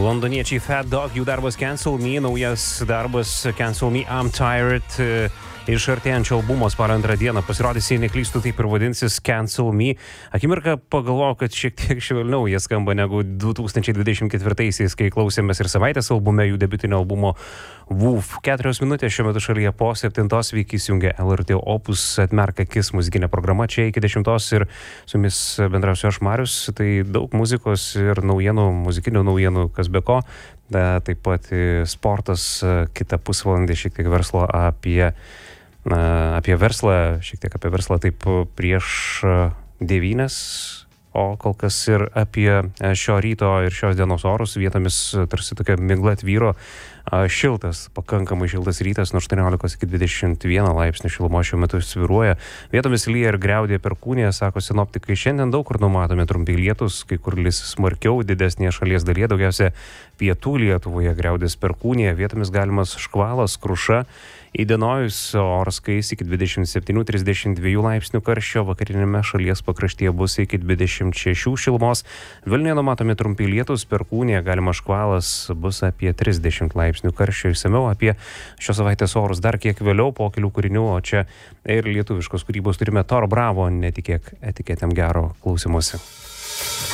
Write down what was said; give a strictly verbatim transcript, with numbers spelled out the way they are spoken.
Londoniečiai Fat Dog, jų darbas Cancel Me, naujas darbas Cancel Me, I'm Tired. Iš artėjančio albumo spalio antrą dieną pasirodys, jei neklystu, taip ir vadinsis Cancel Me. Akimirką pagalvojau, kad šiek tiek švelniau jie skamba negu du tūkstančiai dvidešimt ketvirtaisiais, kai klausėmės ir savaitės albume jų debiutinio albumo Woof. Keturios minutės šiuo metu šalyje po septintos, sveiki įsijungę L R T Opus Atmerk akis muzikinė programa čia iki dešimtos ir su jumis bendrausiu aš Marius. Tai daug muzikos ir naujienų, muzikinių naujienų, kas be ko. Taip pat sportas, kitą pusvalandį šiek tiek verslo apie, apie verslą, šiek tiek apie verslą taip prieš devynias, o kol kas ir apie šio ryto ir šios dienos orus. Vietomis tarsi tokia migla tvyro, šiltas, pakankamai šiltas rytas, nuo aštuoniolikos iki dvidešimt vieno laipsnių šilumos šiuo metu svyruoja. Vietomis lyja ir griaudė perkūnija, sako sinoptikai. Šiandien daug kur numatomi trumpi lietūs, kai kur lis smarkiau, didesnėje šalies dalyje, daugiausia pietų Lietuvoje griaudės perkūnija, vietomis galimas škvalas, kruša. Įdienojus oras kais iki dvidešimt septynių trisdešimt dviejų laipsnių karščio, vakarinėme šalies pakraštyje bus iki dvidešimt šešių šilumos. Vilniuje numatomi trumpi lietūs, perkūnija, galimas škvalas, bus apie trisdešimt laipsnių karščio. Išsamiau apie šios savaitės orus dar kiek vėliau po kelių kūrinių, o čia ir lietuviškos kūrybos turime Thor Bravo, netikėk etiketėm gero klausymosi.